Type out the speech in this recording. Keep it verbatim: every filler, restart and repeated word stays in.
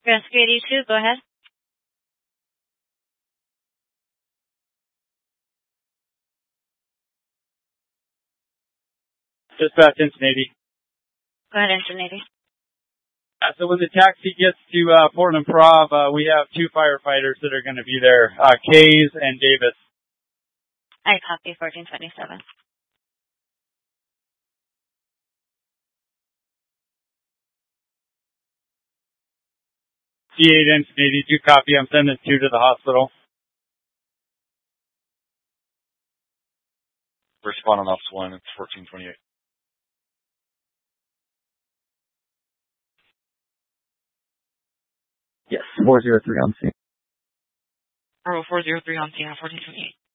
Rescue eighty-two, go ahead. Dispatch, Engine eighty. Go ahead, Engine eighty. Uh, so when the taxi gets to uh, Portland Prov, uh, we have two firefighters that are going to be there, uh, Kays and Davis. I copy fourteen twenty-seven. C eight, Engine eighty-two, copy. I'm sending two to the hospital. Respond on Ops one, it's fourteen twenty-eight. Yes, four zero three on scene. Bravo four zero three on scene, fourteen twenty-eight.